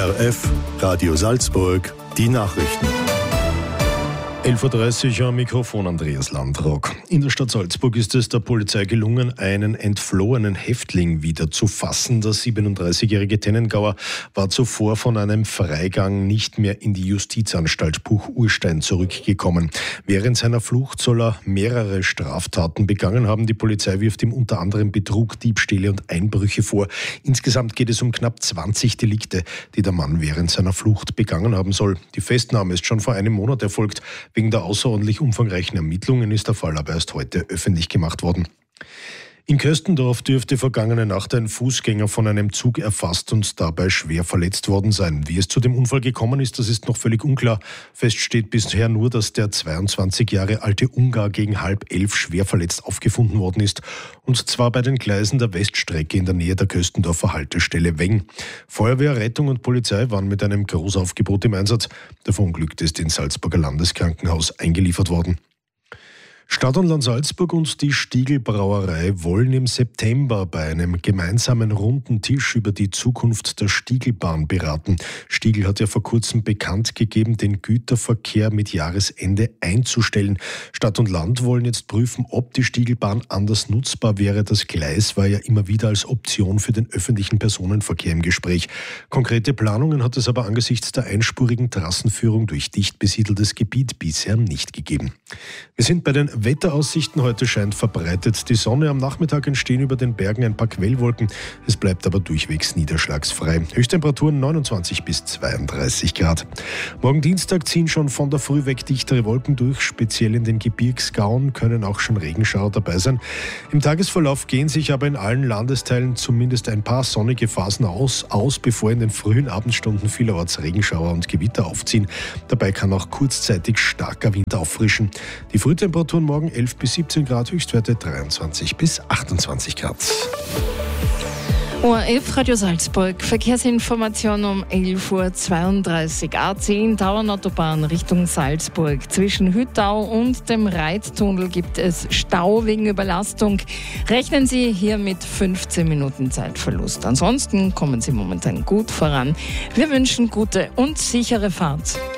ORF, Radio Salzburg, die Nachrichten. 11.30 Uhr am Mikrofon Andreas Landrock. In der Stadt Salzburg ist es der Polizei gelungen, einen entflohenen Häftling wieder zu fassen. Der 37-jährige Tennengauer war zuvor von einem Freigang nicht mehr in die Justizanstalt Buch-Urstein zurückgekommen. Während seiner Flucht soll er mehrere Straftaten begangen haben. Die Polizei wirft ihm unter anderem Betrug, Diebstähle und Einbrüche vor. Insgesamt geht es um knapp 20 Delikte, die der Mann während seiner Flucht begangen haben soll. Die Festnahme ist schon vor einem Monat erfolgt. Wegen der außerordentlich umfangreichen Ermittlungen ist der Fall aber erst heute öffentlich gemacht worden. In Köstendorf dürfte vergangene Nacht ein Fußgänger von einem Zug erfasst und dabei schwer verletzt worden sein. Wie es zu dem Unfall gekommen ist, das ist noch völlig unklar. Fest steht bisher nur, dass der 22 Jahre alte Ungar gegen 10:30 schwer verletzt aufgefunden worden ist. Und zwar bei den Gleisen der Weststrecke in der Nähe der Köstendorfer Haltestelle Weng. Feuerwehr, Rettung und Polizei waren mit einem Großaufgebot im Einsatz. Der Verunglückte ist ins Salzburger Landeskrankenhaus eingeliefert worden. Stadt und Land Salzburg und die Stiegl Brauerei wollen im September bei einem gemeinsamen runden Tisch über die Zukunft der Stieglbahn beraten. Stiegl hat ja vor kurzem bekannt gegeben, den Güterverkehr mit Jahresende einzustellen. Stadt und Land wollen jetzt prüfen, ob die Stieglbahn anders nutzbar wäre. Das Gleis war ja immer wieder als Option für den öffentlichen Personenverkehr im Gespräch. Konkrete Planungen hat es aber angesichts der einspurigen Trassenführung durch dicht besiedeltes Gebiet bisher nicht gegeben. Wir sind bei den Wetteraussichten. Heute scheint verbreitet die Sonne. Am Nachmittag entstehen über den Bergen ein paar Quellwolken. Es bleibt aber durchwegs niederschlagsfrei. Höchsttemperaturen 29 bis 32 Grad. Morgen Dienstag ziehen schon von der Früh weg dichtere Wolken durch. Speziell in den Gebirgsgauen können auch schon Regenschauer dabei sein. Im Tagesverlauf gehen sich aber in allen Landesteilen zumindest ein paar sonnige Phasen aus, bevor in den frühen Abendstunden vielerorts Regenschauer und Gewitter aufziehen. Dabei kann auch kurzzeitig starker Wind auffrischen. Die Frühtemperaturen morgen 11 bis 17 Grad, Höchstwerte 23 bis 28 Grad. ORF Radio Salzburg, Verkehrsinformation um 11.32 Uhr. A10 Tauernautobahn Richtung Salzburg. Zwischen Hüttau und dem Reittunnel gibt es Stau wegen Überlastung. Rechnen Sie hier mit 15 Minuten Zeitverlust. Ansonsten kommen Sie momentan gut voran. Wir wünschen gute und sichere Fahrt.